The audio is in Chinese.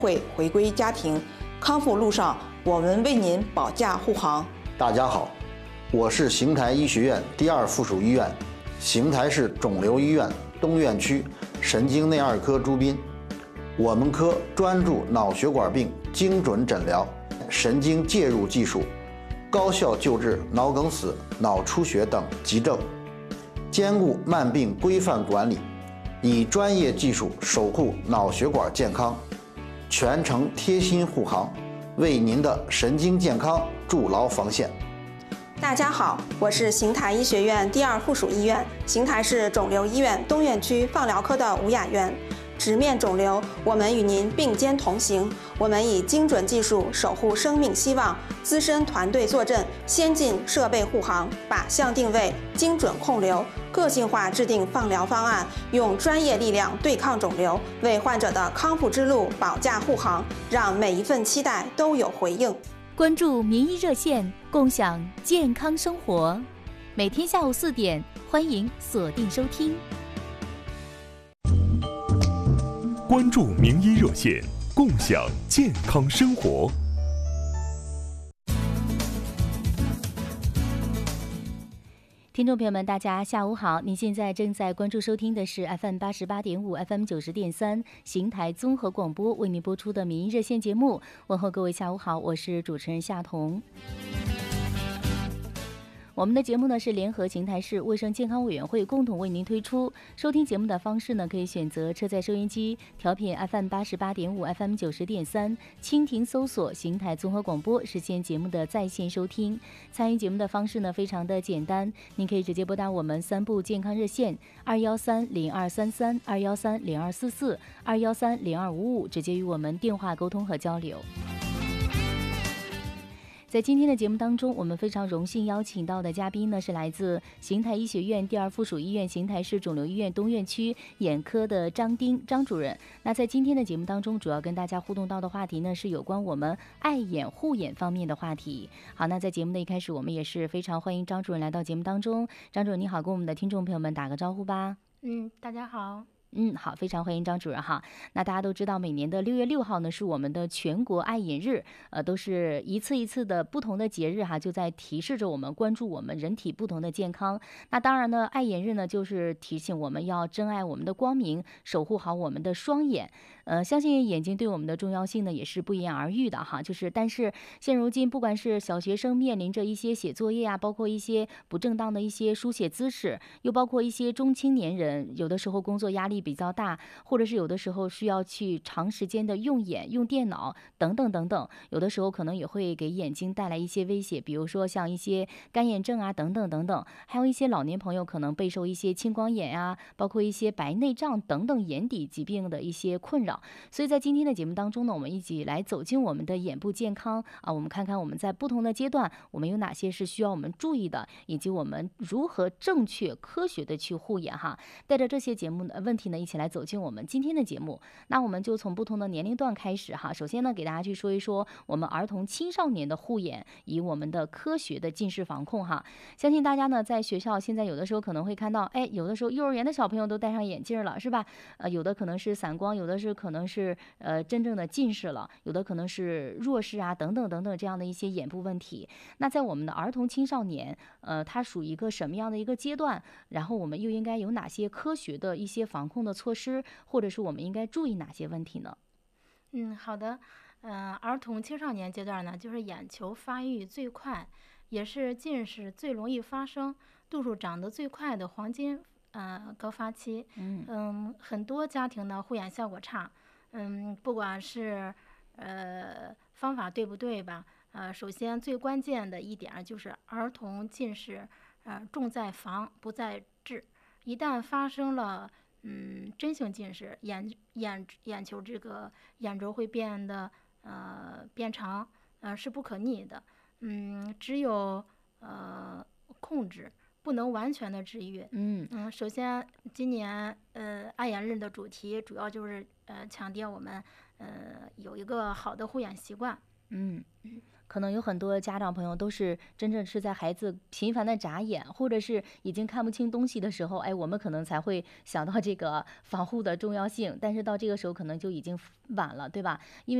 会回归家庭，康复路上我们为您保驾护航。 大家好，我是邢台医学院第2附属医院邢台市肿瘤医院东院区神经内二科朱斌。我们科专注脑血管病精准诊疗、神经介入技术，高效救治脑梗死、脑出血等急症，兼顾慢病规范管理，以专业技术守护脑血管健康，全程贴心护航，为您的神经健康筑牢防线。 大家好，我是邢台医学院第2附属医院邢台市肿瘤医院东院区放疗科的吴雅媛。直面肿瘤，我们与您并肩同行。我们以精准技术守护生命希望，资深团队坐镇，先进设备护航，靶向定位，精准控瘤，个性化制定放疗方案，用专业力量对抗肿瘤，为患者的康复之路保驾护航，让每一份期待都有回应。 关注民医热线，共享健康生活。每天下午4点，欢迎锁定收听。 关注名医热线，共享健康生活。 听众朋友们，大家下午好！您现在正在关注收听的是 FM 88.5、FM 90.3邢台综合广播为您播出的民医热线节目。问候各位下午好，我是主持人夏彤。我们的节目呢是联合邢台市卫生健康委员会共同为您推出。收听节目的方式呢，可以选择车载收音机调频 FM 88.5、FM 90.3，蜻蜓搜索邢台综合广播，实现节目的在线收听。参与节目的方式呢非常的简单，您可以直接拨打我们3部健康热线213-0233、213-0244、213-0255，直接与我们电话沟通和交流。在今天的节目当中，我们非常荣幸邀请到的嘉宾呢是来自邢台医学院第2附属医院邢台市肿瘤医院东院区眼科的张主任。那在今天的节目当中，主要跟大家互动到的话题呢是有关我们爱眼护眼方面的话题。好，那在节目的一开始，我们也是非常欢迎张主任来到节目当中。张主任你好，跟我们的听众朋友们打个招呼吧。 大家好。 好，非常欢迎张主任哈。那大家都知道，每年的6月6号呢是我们的全国爱眼日，都是一次一次的不同的节日哈，就在提示着我们关注我们人体不同的健康。那当然呢，爱眼日呢就是提醒我们要珍爱我们的光明，守护好我们的双眼。相信眼睛对我们的重要性呢也是不言而喻的哈。但是现如今，不管是小学生面临着一些写作业啊，包括一些不正当的一些书写姿势，又包括一些中青年人，有的时候工作压力比较大，或者是有的时候需要去长时间的用眼、用电脑等等等等，有的时候可能也会给眼睛带来一些威胁，比如说像一些干眼症啊等等等等，还有一些老年朋友可能备受一些青光眼啊，包括一些白内障等等眼底疾病的一些困扰。所以在今天的节目当中呢，我们一起来走进我们的眼部健康啊，我们看看我们在不同的阶段，我们有哪些是需要我们注意的，以及我们如何正确科学的去护眼哈。带着这些节目的问题呢，一起来走进我们今天的节目。那我们就从不同的年龄段开始哈。首先呢，给大家去说一说我们儿童青少年的护眼，以我们的科学的近视防控哈。相信大家呢在学校现在有的时候可能会看到，有的时候幼儿园的小朋友都戴上眼镜了，是吧？有的可能是散光，有的是可能是真正的近视了，有的可能是弱视啊等等等等这样的一些眼部问题。那在我们的儿童青少年，它属于一个什么样的一个阶段？然后我们又应该有哪些科学的一些防控的措施，或者是我们应该注意哪些问题呢？ 好的。儿童青少年阶段呢，就是眼球发育最快，也是近视最容易发生、度数长得最快的黄金高发期。很多家庭呢护眼效果差。不管是方法对不对吧？首先最关键的一点就是儿童近视，重在防不在治。一旦发生了真性近视，眼球这个眼轴会变得变长，是不可逆的。只有控制，不能完全的治愈。首先今年爱眼日的主题主要就是强调我们有一个好的护眼习惯。 可能有很多家长朋友都是真正是在孩子频繁的眨眼，或者是已经看不清东西的时候，哎，我们可能才会想到这个防护的重要性，但是到这个时候可能就已经晚了，对吧？因为